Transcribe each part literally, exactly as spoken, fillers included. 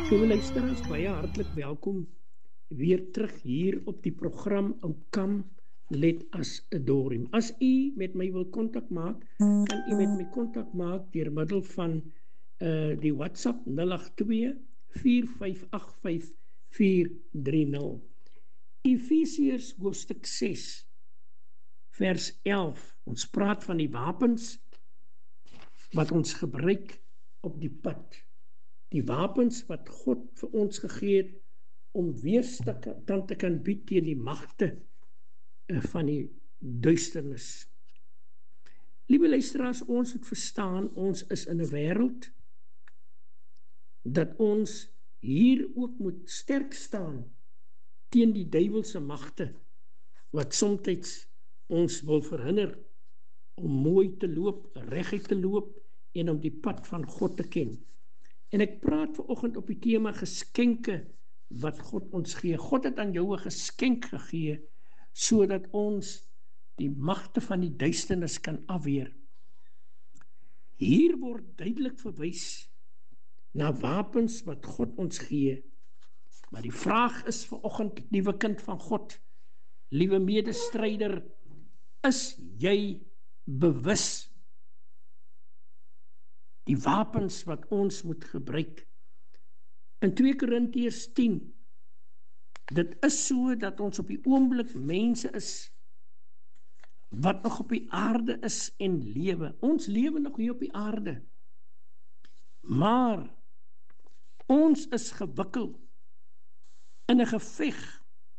Liewe luisteraars, baie hartlik welkom weer terug hier op die program Oukam Let As Adorim. As u met my wil kontak maak, kan u met my kontak maak deur middel van uh, die WhatsApp nul agt twee, vier vyf agt vyf, vier drie nul. Efesiërs hoofstuk ses, vers elf. Ons praat van die wapens wat ons gebruik op die pad. Die wapens wat God vir ons gegee het om weerstand te kan bied teen die magte van die duisternis. Liewe luisteraars, ons moet verstaan, ons is in 'n wêreld dat ons hier ook moet sterk staan teen die duiwelse magte wat soms ons wil verhinder om mooi te loop, reguit te loop en om die pad van God te ken. En ek praat vanoggend op die tema geskenke wat God ons gee. God het aan jou 'n geskenk gegee, sodat ons die magte van die duisternis kan afweer. Hier word duidelik verwys na wapens wat God ons gee. Maar die vraag is vanoggend, liewe kind van God, liewe medestryder, is jy bewus die wapens wat ons moet gebruik? In twee Korintiërs tien, dit is so dat ons op die oomblik mense is wat nog op die aarde is en lewe. Ons lewe nog hier op die aarde. Maar ons is gewikkel in 'n geveg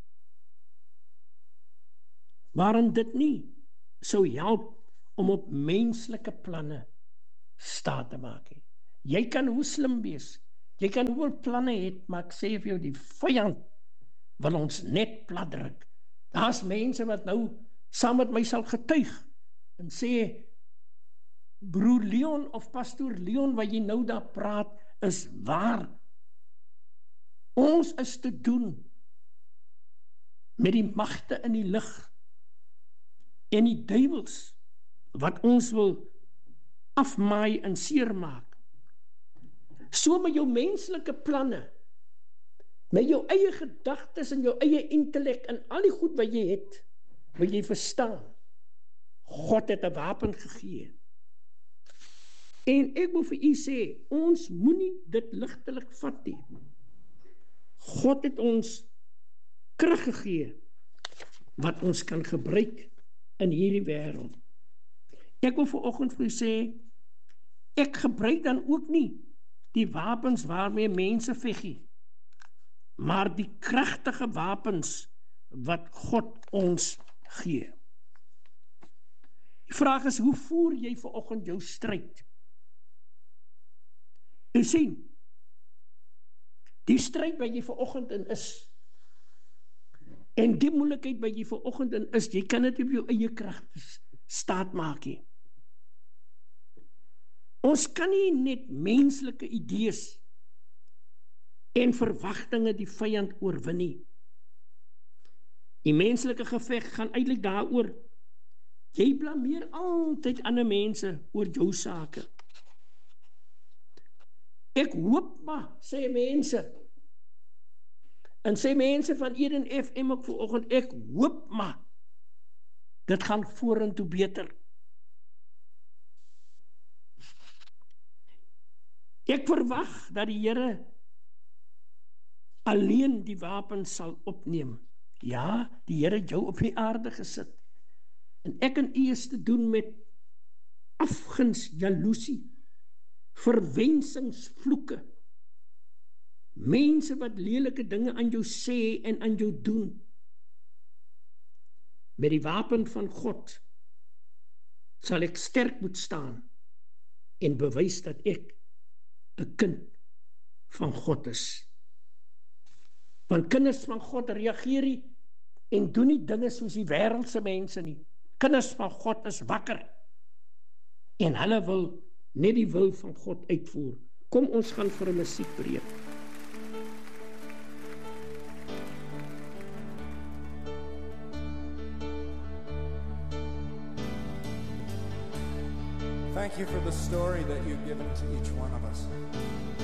waarin dit nie sou help om op menslike planne staat te maak. He. Jy kan hoe slim wees, jy kan hoeveel planne het, maar ek sê vir jou, die vyand wil ons net platdruk. Daar's mense wat nou saam met my sal getuig en sê, broer Leon of pastoor Leon, wat jy nou daar praat, is waar. Ons is te doen met die magte in die lig en die duiwels wat ons wil afmaai en seermaak. So met jou menslike planne, met jou eie gedagtes en jou eie intellek en al die goed wat jy het, wat jy verstaan, God het 'n wapen gegee. En ek wil vir u sê, ons moenie dit ligtelik vat nie. God het ons krag gegee wat ons kan gebruik in hierdie wêreld. Ek wil vanoggend vir u sê, ek gebruik dan ook nie die wapens waarmee mense veg nie, maar die kragtige wapens wat God ons gee. Die vraag is, hoe voer jy vanoggend jou stryd? U sien, die stryd wat jy vanoggend in is, en die moeilikheid wat jy vanoggend in is, jy kan dit op jou eie krag staat maak nie. Ons kan nie net menslike idees en verwagtinge die vyand oorwin nie. Die menslike geveg gaan eintlik daaroor, jy blameer altyd ander mense oor jou sake. Ek hoop maar, sê mense, en sê mense van Eden F M ook vanoggend, ek hoop maar, dit gaan vorentoe beter. Ek verwag dat die Here alleen die wapens sal opneem. Ja, die Here het jou op die aarde gesit. En ek en u is te doen met afguns, jaloesie, verwensingsvloeke, mense wat lelike dinge aan jou sê en aan jou doen. Met die wapen van God sal ek sterk moet staan en bewys dat ek 'n kind van God is. Want kinders van God reageer nie en doen nie dinge soos die wêreldse mense nie. Kinders van God is wakker en hulle wil net die wil van God uitvoer. Kom, ons gaan vir 'n musiekbreek. Thank you for the story that you've given to each one of us.